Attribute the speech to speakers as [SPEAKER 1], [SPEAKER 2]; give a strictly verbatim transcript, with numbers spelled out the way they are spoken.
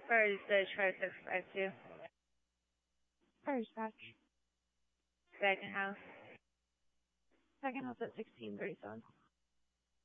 [SPEAKER 1] First, the try six five two.
[SPEAKER 2] First batch.
[SPEAKER 1] Second house.
[SPEAKER 2] Second house at sixteen thirty-seven.